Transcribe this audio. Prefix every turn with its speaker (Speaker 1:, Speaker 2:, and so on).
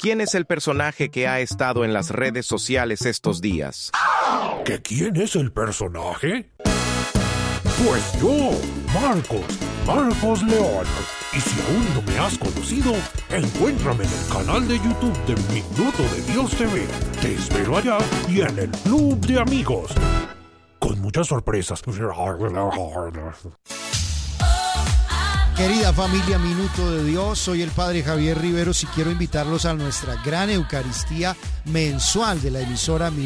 Speaker 1: ¿Quién es el personaje que ha estado en las redes sociales estos días?
Speaker 2: ¿Que quién es el personaje? Pues yo, Marcos León. Y si aún no me has conocido, encuéntrame en el canal de YouTube de Minuto de Dios TV. Te espero allá y en el Club de Amigos. Con muchas sorpresas.
Speaker 3: Querida familia Minuto de Dios, soy el Padre Javier Riveros y quiero invitarlos a nuestra gran Eucaristía mensual de la emisora